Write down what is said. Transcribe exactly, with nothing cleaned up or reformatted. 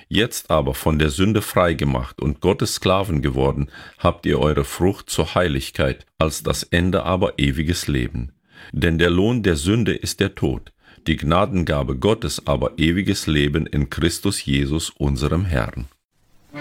Jetzt aber von der Sünde freigemacht und Gottes Sklaven geworden, habt ihr eure Frucht zur Heiligkeit, als das Ende aber ewiges Leben. Denn der Lohn der Sünde ist der Tod, die Gnadengabe Gottes aber ewiges Leben in Christus Jesus unserem Herrn.